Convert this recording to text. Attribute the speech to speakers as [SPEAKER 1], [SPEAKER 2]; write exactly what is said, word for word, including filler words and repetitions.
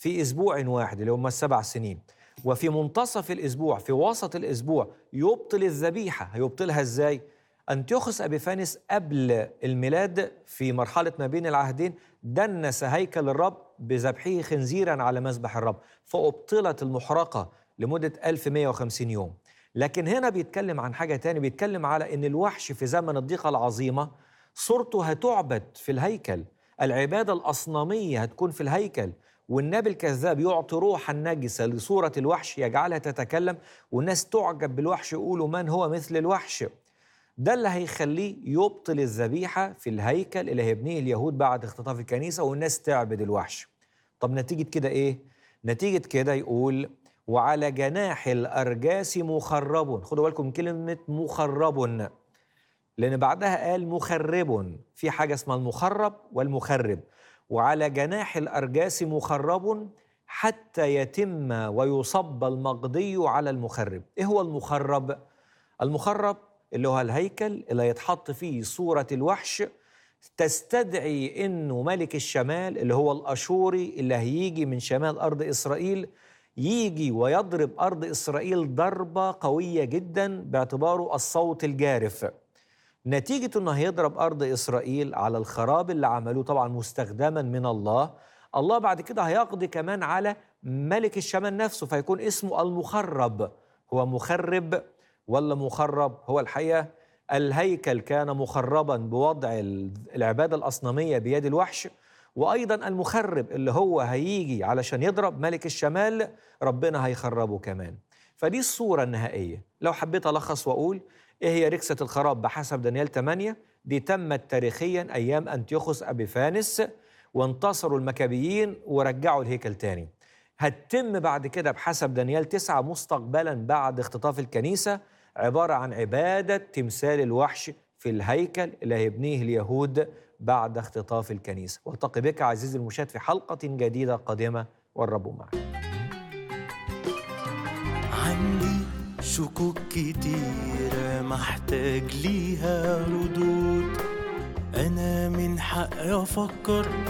[SPEAKER 1] في أسبوع واحد اللي هم السبع سنين، وفي منتصف الأسبوع في وسط الأسبوع يبطل الذبيحة. هيبطلها إزاي؟ أنتيوخوس أبيفانيس قبل الميلاد في مرحلة ما بين العهدين دنس هيكل الرب بذبحه خنزيرا على مذبح الرب، فأبطلت المحرقة لمدة ألف ومئة وخمسين يوم. لكن هنا بيتكلم عن حاجة تاني، بيتكلم على أن الوحش في زمن الضيقة العظيمة صورته هتعبد في الهيكل، العبادة الأصنامية هتكون في الهيكل، والنبي الكذاب يعطي روحا نجسة لصورة الوحش يجعلها تتكلم، والناس تعجب بالوحش يقولوا من هو مثل الوحش. ده اللي هيخليه يبطل الذبيحة في الهيكل اللي هيبنيه اليهود بعد اختطاف الكنيسة، والناس تعبد الوحش. طب نتيجة كده إيه؟ نتيجة كده يقول وعلى جناح الأرجاس مخرب. خدوا بالكم من كلمة مخرب، لأن بعدها قال مخرب، في حاجة اسمها المخرب والمخرب. وعلى جناح الأرجاس مخرب حتى يتم ويصب المقضي على المخرب. إيه هو المخرب؟ المخرب اللي هو الهيكل اللي يتحط فيه صورة الوحش، تستدعي إنه ملك الشمال اللي هو الأشوري اللي هيجي من شمال أرض إسرائيل يجي ويضرب أرض إسرائيل ضربة قوية جدا باعتباره الصوت الجارف. نتيجة أنه هيضرب أرض إسرائيل على الخراب اللي عملوه طبعا مستخدما من الله، الله بعد كده هيقضي كمان على ملك الشمال نفسه، فيكون اسمه المخرب. هو مخرب ولا مخرب؟ هو الحقيقة الهيكل كان مخربا بوضع العبادة الأصنامية بيد الوحش، وأيضا المخرب اللي هو هيجي علشان يضرب ملك الشمال ربنا هيخربه كمان. فدي الصورة النهائية. لو حبيت ألخص وأقول إيه هي ركسة الخراب بحسب دانيال ثمانية، دي تمت تاريخيا أيام أنتيوخوس أبيفانيس، وانتصروا المكابيين ورجعوا الهيكل تاني. هتتم بعد كده بحسب دانيال تسعة مستقبلا بعد اختطاف الكنيسة، عبارة عن عبادة تمثال الوحش في الهيكل اللي هيبنيه اليهود بعد اختطاف الكنيسة. والتقي بك عزيزي المشاهد في حلقة جديدة قادمة، والرب معك.
[SPEAKER 2] عندي شكوك كتيرة محتاج ليها ردود، أنا من حقي أفكر